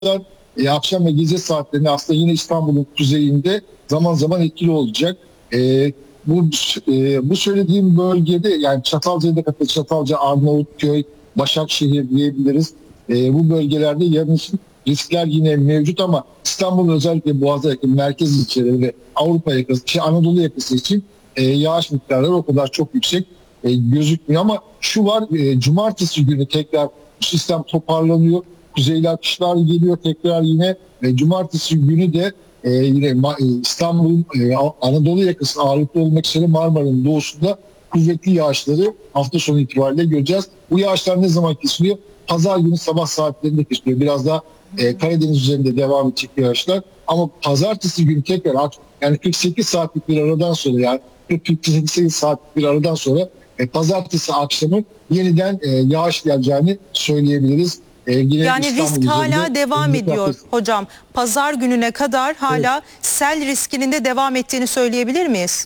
akşam ve gece saatlerinde aslında yine İstanbul'un kuzeyinde zaman zaman etkili olacak. Bu bu söylediğim bölgede, yani Çatalca'da kadar Çatalca, Arnavutköy, Başakşehir diyebiliriz. Bu bölgelerde yarın için riskler yine mevcut ama İstanbul özellikle Boğaz'a yakın merkez ilçeleri ve Avrupa yakası, Anadolu yakası için yağış miktarları o kadar çok yüksek gözükmüyor ama şu var, cumartesi günü tekrar bu sistem toparlanıyor. Kuzeyli akışlar geliyor tekrar yine. Cumartesi günü de yine İstanbul'un Anadolu yakası ağırlıklı olmak üzere Marmara'nın doğusunda kuvvetli yağışları hafta sonu itibariyle göreceğiz. Bu yağışlar ne zaman kesiliyor? Pazar günü sabah saatlerinde kesiliyor. Biraz daha Karadeniz üzerinde devam edecek yağışlar. Ama pazartesi günü tekrar, yani 48 saatlik bir aradan sonra, yani 48 saatlik bir aradan sonra pazartesi akşamı yeniden yağış geleceğini söyleyebiliriz. Yani risk hala devam ediyor hocam. Pazar gününe kadar hala evet, sel riskinin de devam ettiğini söyleyebilir miyiz?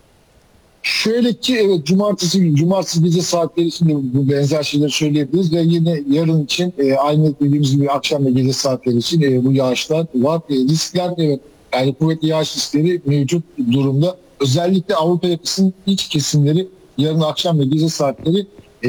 Şöyle ki evet, cumartesi gece saatleri için de bu benzer şeyleri söyleyebiliriz ve yine yarın için aynı dediğimiz gibi akşam ve gece saatleri için bu yağışlar var. Riskler, evet, yani kuvvetli yağış riskleri mevcut durumda. Özellikle Avrupa yakasının iç kesimleri yarın akşam ve gece saatleri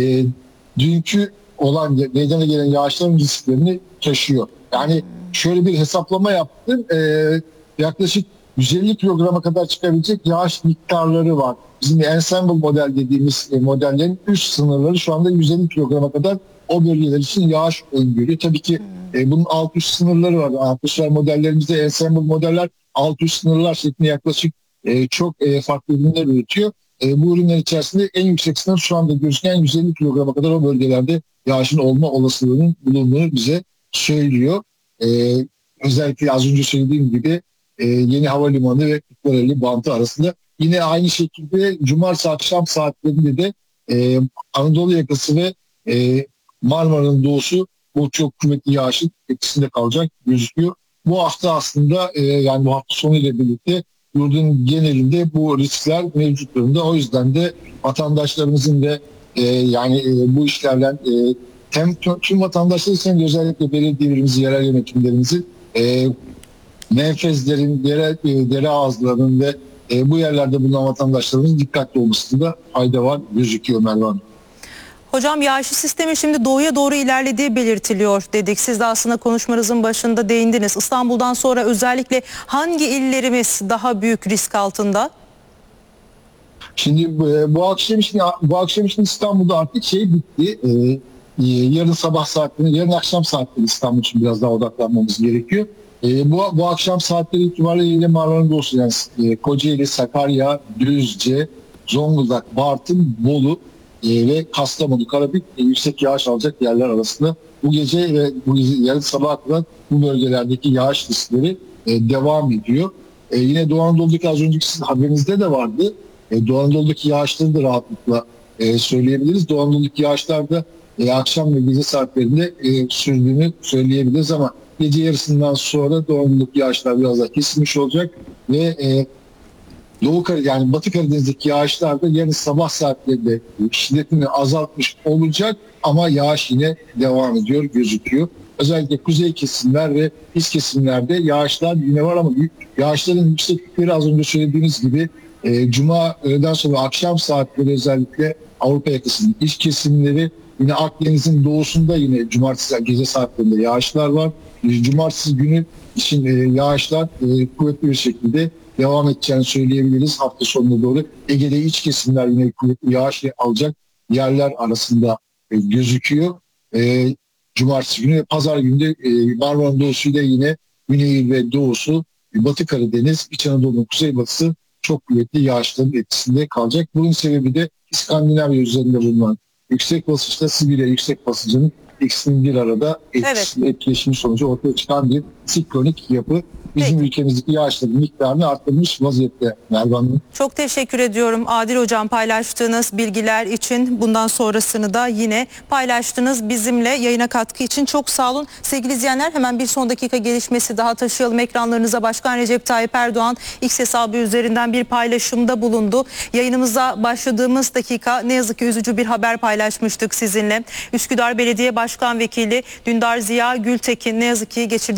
dünkü olan meydana gelen yağışların risklerini taşıyor. Yani şöyle bir hesaplama yaptım. Yaklaşık 150 kilograma kadar çıkabilecek yağış miktarları var. Bizim ensemble model dediğimiz modellerin üst sınırları şu anda 150 kilograma kadar o bölgeler için yağış öngörüyor. Tabii ki bunun alt üst sınırları var. Alt üst modellerimizde ensemble modeller alt üst sınırlar şeklinde yaklaşık çok farklı ürünler üretiyor. Bu ürünler içerisinde en yüksek sınır şu anda gözüken 150 kilograma kadar o bölgelerde yağışın olma olasılığının bulunduğunu bize söylüyor. Özellikle az önce söylediğim gibi Yeni Havalimanı ve Kırklareli Bantı arasında. Yine aynı şekilde cumartesi akşam saatlerinde de Anadolu yakası ve Marmara'nın doğusu bu çok kuvvetli yağışın etkisinde kalacak gözüküyor. Bu hafta aslında yani bu hafta sonu ile birlikte yurdun genelinde bu riskler mevcut durumda. O yüzden de vatandaşlarımızın da bu işlerle tüm vatandaşlar için özellikle belediyelerimizi, yerel yönetimlerimizi menfezlerin, dere ağızlarının ve bu yerlerde bulunan vatandaşlarımızın dikkatli olmasında fayda var gözüküyor Merve Hanım. Hocam yağışlı sistemi şimdi doğuya doğru ilerlediği belirtiliyor dedik. Siz de aslında konuşmanızın başında değindiniz. İstanbul'dan sonra özellikle hangi illerimiz daha büyük risk altında? Şimdi bu akşam için İstanbul'da artık bitti. Yarın sabah saatleri, yarın akşam saatleri İstanbul için biraz daha odaklanmamız gerekiyor. Bu akşam saatleri itibariyle yine Marmara'nın doğusu, yani Kocaeli, Sakarya, Düzce, Zonguldak, Bartın, Bolu ve Kastamonu, Karabük yüksek yağış alacak yerler arasında. Bu gece ve yarın sabah kadar bu bölgelerdeki yağış riskleri devam ediyor. Yine Doğu Anadolu'daki az önceki sizin haberinizde de vardı. Doğu Anadolu'daki yağışları da rahatlıkla söyleyebiliriz. Doğu Anadolu'daki yağışlar da akşam ve gece saatlerinde sürdüğünü söyleyebiliriz ama gece yarısından sonra Doğu Anadolu'daki yağışlar biraz daha kesilmiş olacak ve yani Batı Karadeniz'deki yağışlar da yarın sabah saatlerinde şiddetini azaltmış olacak ama yağış yine devam ediyor gözüküyor. Özellikle kuzey kesimler ve iç kesimlerde yağışlar yine var ama yağışların yükseklikleri az önce söylediğimiz gibi Cuma öğleden sonra akşam saatleri özellikle Avrupa yakasının iç kesimleri, yine Akdeniz'in doğusunda yine cumartesi gece saatlerinde yağışlar var. Cumartesi günü için yağışlar kuvvetli bir şekilde devam edeceğini söyleyebiliriz hafta sonuna doğru. Ege'de iç kesimler yine kuvvetli yağış alacak yerler arasında gözüküyor. Cumartesi günü ve pazar günü de Marmara'nın doğusuyla yine güneyi ve doğusu, Batı Karadeniz, İç Anadolu'nun kuzeybatısı çok kuvvetli yağışların etkisinde kalacak. Bunun sebebi de İskandinavya üzerinde bulunan yüksek basınçta Sibirya yüksek basıncının ikisinin bir arada etkileşimi sonucu ortaya çıkan bir siklonik yapı. Bizim ülkemizdeki yağışların miktarını arttırmış vaziyette Merve Hanım. Çok teşekkür ediyorum Adil Hocam paylaştığınız bilgiler için. Bundan sonrasını da yine paylaştınız bizimle, yayına katkı için çok sağ olun. Sevgili izleyenler, hemen bir son dakika gelişmesi daha taşıyalım ekranlarınıza. Başkan Recep Tayyip Erdoğan X hesabı üzerinden bir paylaşımda bulundu. Yayınımıza başladığımız dakika ne yazık ki üzücü bir haber paylaşmıştık sizinle. Üsküdar Belediye Başkanı Başkan Vekili Dündar Ziya Gültekin ne yazık ki geçirdiği